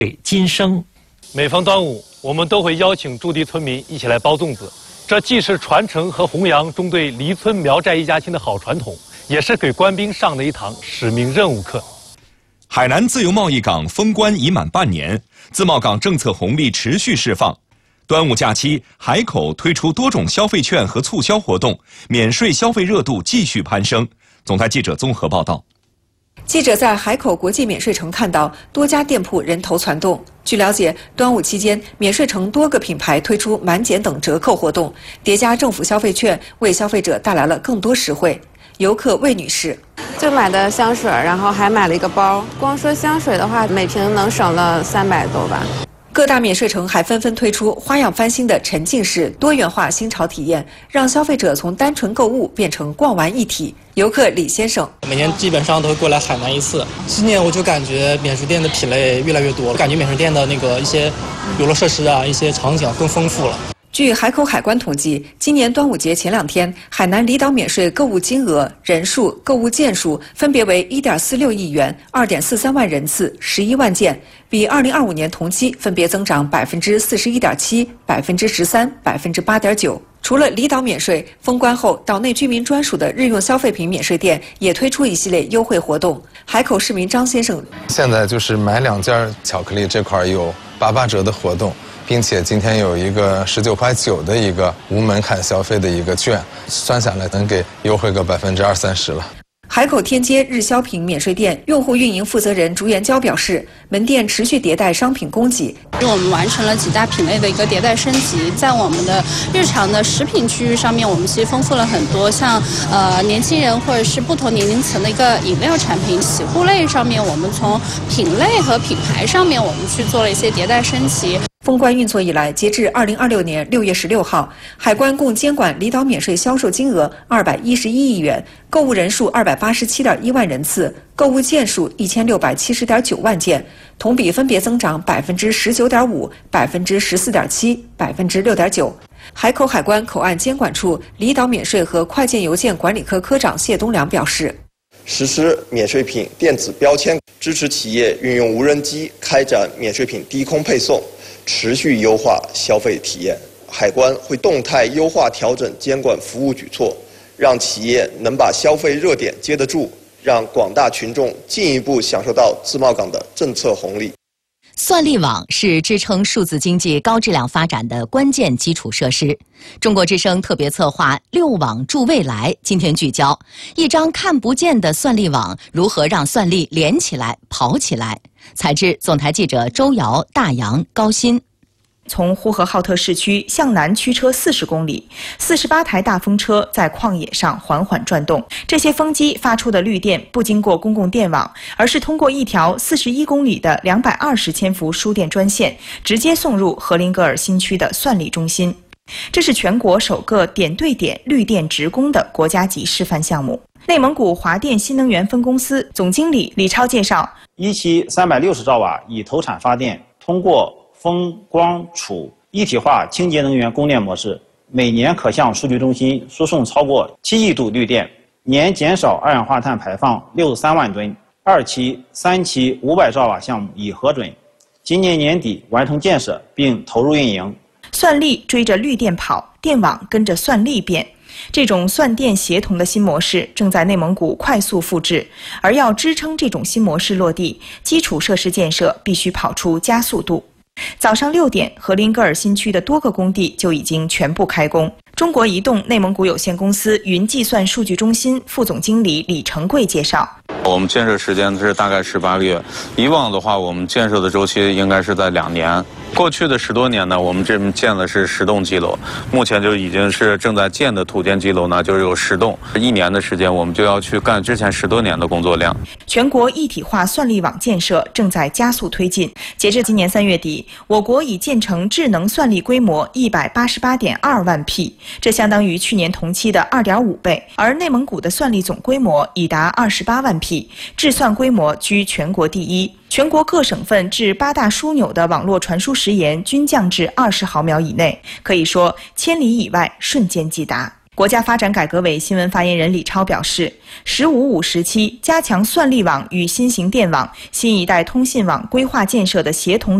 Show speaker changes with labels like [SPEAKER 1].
[SPEAKER 1] 今生。
[SPEAKER 2] 每逢端午，我们都会邀请驻地村民一起来包粽子，这既是传承和弘扬中对黎村苗寨一家亲的好传统，也是给官兵上的一堂使命任务课。
[SPEAKER 3] 海南自由贸易港封关已满半年，自贸港政策红利持续释放。端午假期，海口推出多种消费券和促销活动，免税消费热度继续攀升。总台记者综合报道。
[SPEAKER 4] 记者在海口国际免税城看到多家店铺人头攒动。据了解，端午期间，免税城多个品牌推出满减等折扣活动，叠加政府消费券，为消费者带来了更多实惠。游客魏女士
[SPEAKER 5] 就买的香水，然后还买了一个包。光说香水的话，每瓶能省了300多吧。
[SPEAKER 4] 各大免税城还纷纷推出花样翻新的沉浸式多元化新潮体验，让消费者从单纯购物变成逛完一体。游客李先生
[SPEAKER 6] 每年基本上都会过来海南一次，今年我就感觉免税店的品类越来越多，感觉免税店的一些游乐设施啊，一些场景更丰富了。
[SPEAKER 4] 据海口海关统计，今年端午节前2天，海南离岛免税购物金额、人数、购物件数分别为1.46亿元、2.43万人次、11万件，比2025年同期分别增长41.7%、13%、8.9%。除了离岛免税，封关后岛内居民专属的日用消费品免税店也推出一系列优惠活动。海口市民张先生，
[SPEAKER 7] 现在就是买2件巧克力这块有88折的活动。并且今天有一个19.9块的一个无门槛消费的一个券，算下来能给优惠个20-30%了。
[SPEAKER 4] 海口天街日销品免税店用户运营负责人朱元娇表示，门店持续迭代商品供给，
[SPEAKER 8] 我们完成了几大品类的一个迭代升级，在我们的日常的食品区域上面，我们其实丰富了很多，像年轻人或者是不同年龄层的一个饮料产品。洗护类上面，我们从品类和品牌上面，我们去做了一些迭代升级。
[SPEAKER 4] 封关运作以来，截至2026年6月16号，海关共监管离岛免税销售金额211亿元，购物人数287.1万人次，购物件数1670.9万件，同比分别增长19.5%、14.7%、6.9%。海口海关口岸监管处离岛免税和快件邮件管理科科长谢东良表示，
[SPEAKER 9] 实施免税品电子标签，支持企业运用无人机开展免税品低空配送，持续优化消费体验。海关会动态优化调整监管服务举措，让企业能把消费热点接得住，让广大群众进一步享受到自贸港的政策红利。
[SPEAKER 10] 算力网是支撑数字经济高质量发展的关键基础设施。中国之声特别策划6网助未来，今天聚焦一张看不见的算力网如何让算力连起来、跑起来。采制总台记者周瑶、大洋、高鑫。
[SPEAKER 11] 从呼和浩特市区向南驱车40公里，48台大风车在旷野上缓缓转动。这些风机发出的绿电不经过公共电网，而是通过一条41公里的220千伏输电专线，直接送入荷林格尔新区的算力中心。这是全国首个点对点绿电直供的国家级示范项目。内蒙古华电新能源分公司总经理李超介绍，
[SPEAKER 12] 一期360兆瓦以投产发电，通过风光储一体化清洁能源供电模式，每年可向数据中心输送超过7亿度绿电，年减少二氧化碳排放63万吨。2期、3期500兆瓦项目已核准，今年年底完成建设并投入运营。
[SPEAKER 11] 算力追着绿电跑，电网跟着算力变。这种算电协同的新模式正在内蒙古快速复制，而要支撑这种新模式落地，基础设施建设必须跑出加速度。早上6点，荷林格尔新区的多个工地就已经全部开工。中国移动内蒙古有限公司云计算数据中心副总经理李成贵介绍，
[SPEAKER 13] 我们建设时间是大概18个月，以往的话我们建设的周期应该是在2年。过去的10多年呢，我们这边建的是10栋机楼，目前就已经是正在建的土建机楼呢，就是有10栋。1年的时间，我们就要去干之前10多年的工作量。
[SPEAKER 11] 全国一体化算力网建设正在加速推进。截至今年3月底，我国已建成智能算力规模188.2万P，这相当于去年同期的2.5倍。而内蒙古的算力总规模已达28万P，智算规模居全国第一。全国各省份至8大枢纽的网络传输时延均降至20毫秒以内，可以说千里以外瞬间即达。 国家发展改革委新闻发言人李超表示，“15+5”时期加强算力网与新型电网、新一代通信网规划建设的协同